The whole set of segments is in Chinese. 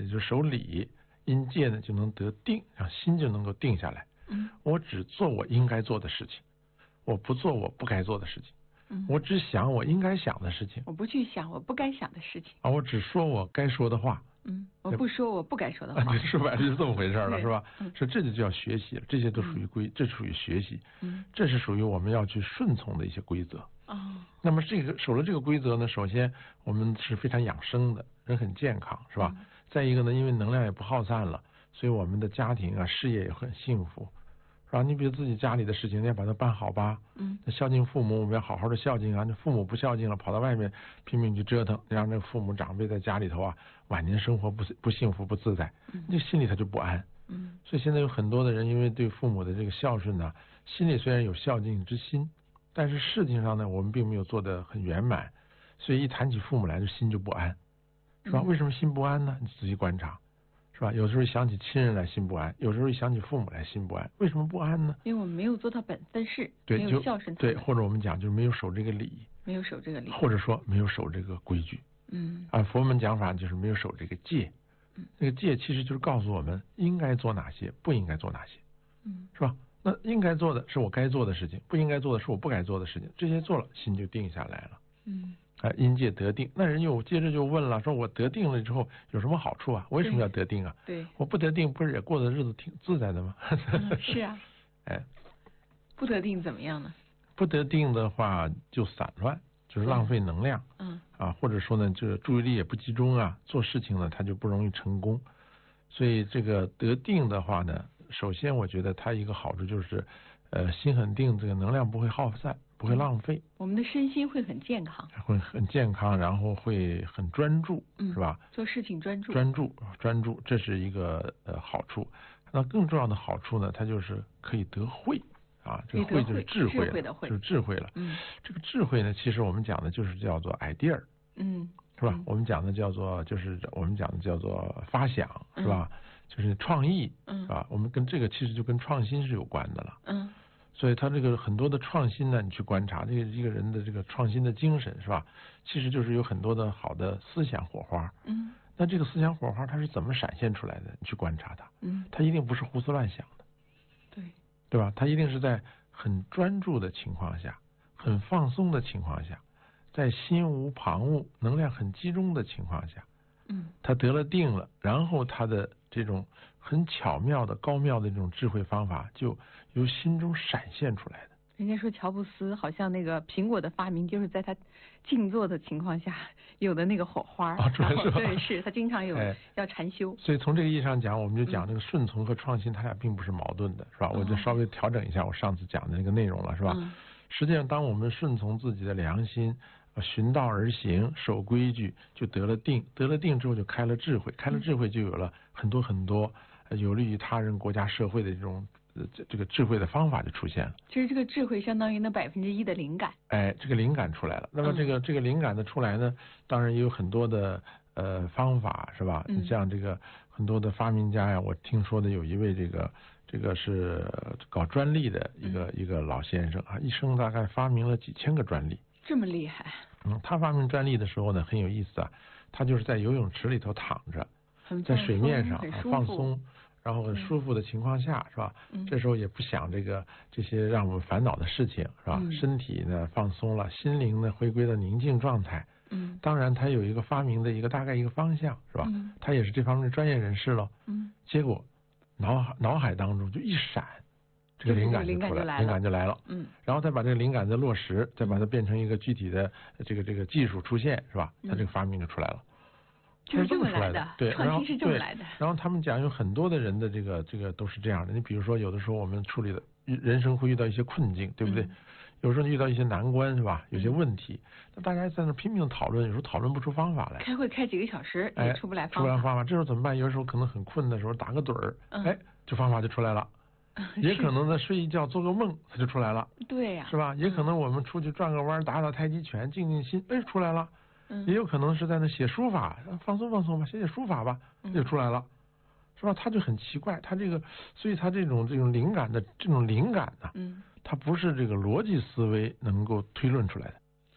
就是守礼，因戒呢就能得定，让心就能够定下来。我只做我应该做的事情，我不做我不该做的事情。我只想我应该想的事情， 我不去想我不该想的事情。 我只说我该说的话。 我不说我不该说的话。 对，说白了就是这么回事了，是吧？ 说这就叫学习了，这些都属于这属于学习。这是属于我们要去顺从的一些规则。那么这个守了这个规则呢，首先我们是非常养生的，人很健康，是吧？再一个呢，因为能量也不耗散了，所以我们的家庭啊、事业也很幸福，是吧？你比如自己家里的事情，你要把它办好吧。那孝敬父母，我们要好好的孝敬啊。那父母不孝敬了，跑到外面拼命去折腾，让那父母长辈在家里头啊，晚年生活不幸福不自在，那心里他就不安。所以现在有很多的人，因为对父母的这个孝顺呢，心里虽然有孝敬之心，但是事情上呢，我们并没有做得很圆满，所以一谈起父母来，就心就不安，是吧？为什么心不安呢？你仔细观察，是吧？有时候想起亲人来心不安，有时候一想起父母来心不安，为什么不安呢？ 因为我们没有做到本分事， 对， 没有孝顺他们。 对，或者我们讲就是没有守这个礼， 没有守这个礼， 或者说没有守这个规矩。佛门讲法就是没有守这个戒。这个戒其实就是告诉我们应该做哪些，不应该做哪些，是吧？那应该做的是我该做的事情，不应该做的是我不该做的事情，这些做了，心就定下来了。因戒得定。那人接着就问了，说我得定了之后有什么好处啊？为什么要得定啊？ 对， 我不得定不是也过的日子挺自在的吗？ 是啊。不得定怎么样呢？ 不得定的话就散乱，就是浪费能量。或者说呢，这注意力也不集中啊，做事情呢它就不容易成功。所以这个得定的话呢，首先我觉得它一个好处就是，心很定，这个能量不会耗散，不会浪费。 我们的身心会很健康， 会很健康，然后会很专注，是吧？ 做事情专注， 专注，这是一个好处。那更重要的好处呢，它就是可以得慧啊，这个慧就是智慧了，就是智慧了。这个智慧呢，其实我们讲的就是叫做 idea，是吧？我们讲的叫做发想，是吧？就是创意，是吧？我们跟这个其实就跟创新是有关的了。所以他这个很多的创新呢，你去观察这个一个人的这个创新的精神，是吧？其实就是有很多的好的思想火花。那这个思想火花它是怎么闪现出来的？你去观察它，它一定不是胡思乱想的，对吧？它一定是在很专注的情况下，很放松的情况下，在心无旁骛、能量很集中的情况下，他得了定了，然后他的这种很巧妙的高妙的这种智慧方法就由心中闪现出来的。 人家说乔布斯好像那个苹果的发明就是在他静坐的情况下有的那个火花。对，是他经常有要禅修。 所以从这个意义上讲，我们就讲这个顺从和创新，它俩并不是矛盾的，是吧？我就稍微调整一下我上次讲的那个内容了，是吧？实际上，当我们顺从自己的良心，循道而行，守规矩，就得了定。得了定之后，就开了智慧，开了智慧就有了很多很多有利于他人、国家、社会的这种这个智慧的方法就出现了。 其实这个智慧相当于那1%的灵感。 这个灵感出来了。那么这个灵感的出来呢，当然也有很多的方法，是吧？你像这个很多的发明家呀，我听说的有一位这个是搞专利的一个老先生啊，一生大概发明了几千个专利。 这么厉害。 他发明专利的时候呢，很有意思啊。他就是在游泳池里头躺着，在水面上放松，然后很舒服的情况下，是吧？这时候也不想这些让我们烦恼的事情，是吧？身体呢放松了，心灵呢回归到宁静状态。当然他有一个发明的大概一个方向，是吧？他也是这方面的专业人士了。结果脑海当中就一闪，这个灵感就出来，灵感就来了。然后再把这个灵感再落实，再把它变成一个具体的这个技术出现，是吧？他这个发明就出来了。 就是这么来的， 对， 创新是这么来的。 然后他们讲有很多的人的这个都是这样的。你比如说，有的时候我们处理的人生会遇到一些困境，对不对？有时候遇到一些难关，是吧？有些问题，那大家在那拼命讨论，有时候讨论不出方法来。 开会开几个小时也出不来方法。 这时候怎么办？有的时候可能很困的时候打个盹儿，这方法就出来了。也可能呢睡一觉做个梦，它就出来了。 对呀， 是吧？也可能我们出去转个弯，打打太极拳，静静心，出来了。也有可能是在那写书法，放松放松吧，写书法吧，就出来了，是吧？他就很奇怪，所以他这种灵感的这种灵感呢，它不是这个逻辑思维能够推论出来的。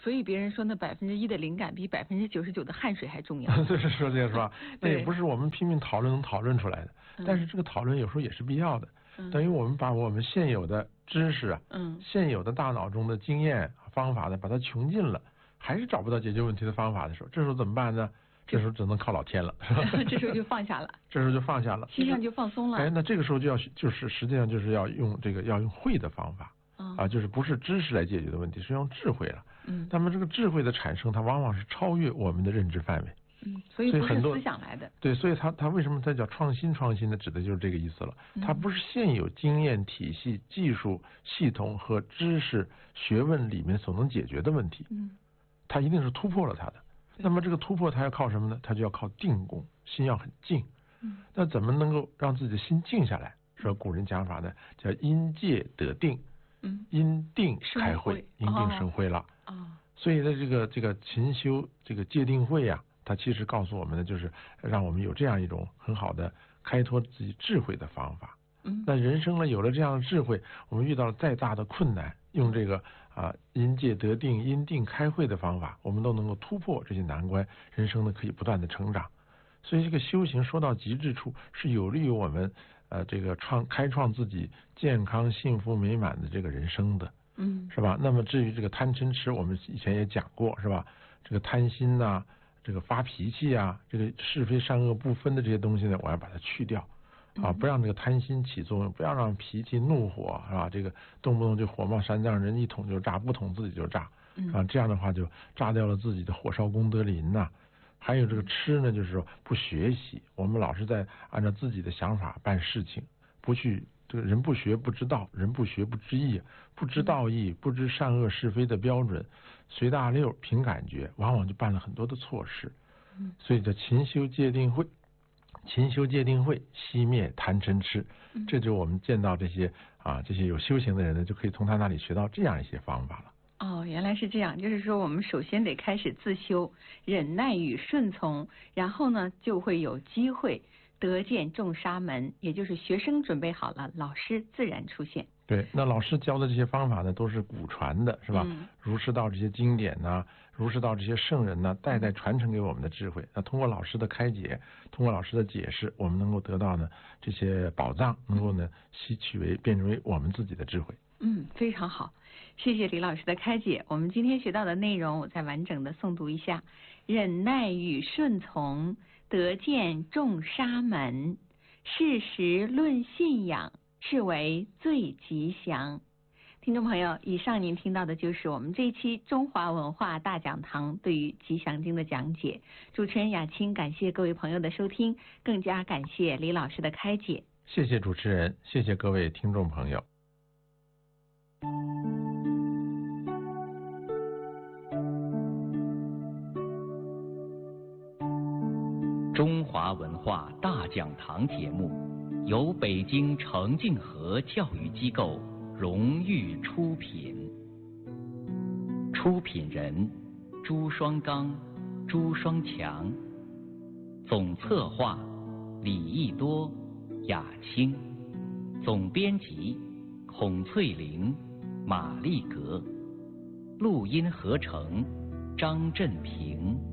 所以别人说那1%的灵感比99%的汗水还重要。 这是说这个是吧？那也不是我们拼命讨论能讨论出来的，但是这个讨论有时候也是必要的。等于我们把我们现有的知识啊，现有的大脑中的经验方法呢，把它穷尽了，还是找不到解决问题的方法的时候，这时候怎么办呢？这时候只能靠老天了。 这时候就放下了。 这时候就放下了， 心上就放松了。 那这个时候就是实际上就是要用会的方法。就是不是知识来解决的问题，是用智慧了。那么这个智慧的产生，它往往是超越我们的认知范围。 所以不是思想来的。 对，所以它为什么它叫创新呢？指的就是这个意思了。它不是现有经验体系、技术系统和知识学问里面所能解决的问题。它一定是突破了它的。那么这个突破它要靠什么呢？它就要靠定功，心要很静。那怎么能够让自己的心静下来？说古人讲法呢，叫因戒得定。因定开慧，因定生慧了。所以呢，这个勤修这个戒定慧啊，它其实告诉我们的就是让我们有这样一种很好的开拓自己智慧的方法。那人生呢，有了这样的智慧，我们遇到了再大的困难，用这个因戒得定、因定开慧的方法，我们都能够突破这些难关，人生呢可以不断的成长。所以这个修行说到极致处，是有利于我们这个开创自己健康、幸福、美满的这个人生的。是吧？那么至于这个贪嗔痴，我们以前也讲过，是吧？这个贪心呐，这个发脾气啊，这个是非善恶不分的这些东西呢，我要把它去掉不让这个贪心起作用，不要让脾气怒火是吧？这个动不动就火冒三丈，人一捅就炸，不捅自己就炸这样的话就炸掉了自己的火烧功德林呐。还有这个痴呢，就是说不学习，我们老是在按照自己的想法办事情，不去。这个人不学不知道，人不学不知义，不知道义，不知善恶是非的标准，随大溜凭感觉，往往就办了很多的错事。所以叫勤修戒定慧，勤修戒定慧，熄灭贪嗔痴。这就我们见到这些有修行的人呢，就可以从他那里学到这样一些方法了。 原来是这样，就是说我们首先得开始自修忍耐与顺从，然后呢就会有机会得见众沙门，也就是学生准备好了，老师自然出现。 对，那老师教的这些方法呢，都是古传的，是吧？儒释道这些经典呐，儒释道这些圣人呢，代代传承给我们的智慧。那通过老师的开解，通过老师的解释，我们能够得到呢这些宝藏，能够呢吸取变成为我们自己的智慧。 非常好，谢谢李老师的开解。我们今天学到的内容，我再完整的诵读一下：忍耐与顺从，得见众沙门，事实论信仰，是为最吉祥。听众朋友，以上您听到的就是我们这一期中华文化大讲堂对于吉祥经的讲解。主持人雅青感谢各位朋友的收听，更加感谢李老师的开解。 谢谢主持人，谢谢各位听众朋友。 中华文化大讲堂节目由北京澄净河教育机构荣誉出品，出品人朱双刚、朱双强，总策划李益多、雅青，总编辑孔翠玲、马丽格，录音合成张振平。